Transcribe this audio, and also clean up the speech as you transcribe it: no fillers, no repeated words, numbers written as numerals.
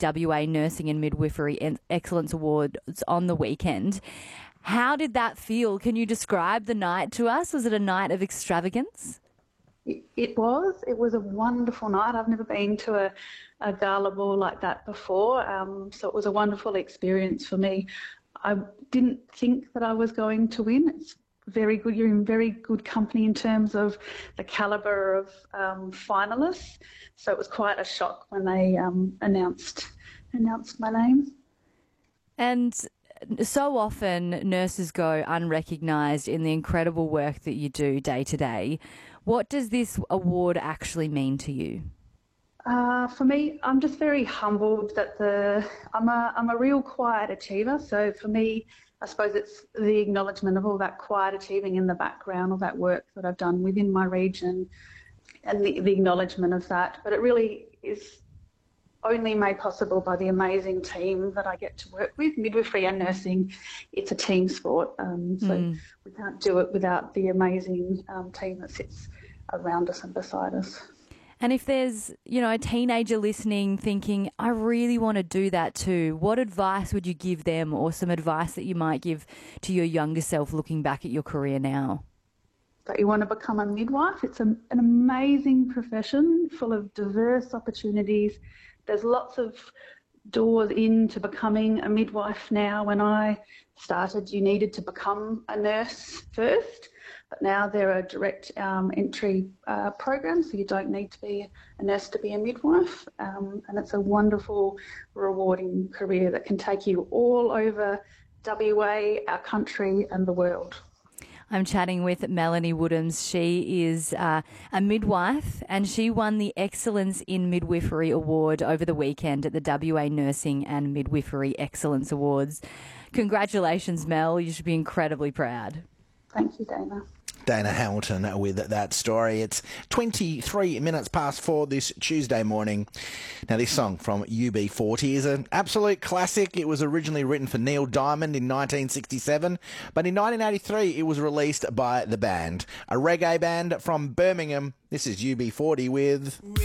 WA Nursing and Midwifery Excellence Awards on the weekend. How did that feel? Can you describe the night to us? Was it a night of extravagance? It was. It was a wonderful night. I've never been to a gala ball like that before, so it was a wonderful experience for me. I didn't think that I was going to win. It's very good. You're in very good company in terms of the calibre of finalists. So it was quite a shock when they announced my name. And so often nurses go unrecognised in the incredible work that you do day to day. What does this award actually mean to you? For me, I'm just very humbled that I'm a real quiet achiever. So for me, I suppose it's the acknowledgement of all that quiet achieving in the background, all that work that I've done within my region, and the acknowledgement of that. But it really is only made possible by the amazing team that I get to work with. Midwifery and nursing, it's a team sport. So we can't do it without the amazing team that sits around us and beside us. And if there's, a teenager listening thinking, I really want to do that too, what advice would you give them, or some advice that you might give to your younger self looking back at your career now? That you want to become a midwife. It's an amazing profession full of diverse opportunities. There's lots of doors into becoming a midwife now. When I started, you needed to become a nurse first, but now there are direct entry programs, so you don't need to be a nurse to be a midwife. And it's a wonderful, rewarding career that can take you all over WA, our country and the world. I'm chatting with Melanie Woodhams. She is a midwife, and she won the Excellence in Midwifery Award over the weekend at the WA Nursing and Midwifery Excellence Awards. Congratulations, Mel. You should be incredibly proud. Thank you, Dana. Dana Hamilton with that story. It's 23 minutes past 4 this Tuesday morning. Now, this song from UB40 is an absolute classic. It was originally written for Neil Diamond in 1967, but in 1983 it was released by the band, a reggae band from Birmingham. This is UB40 with...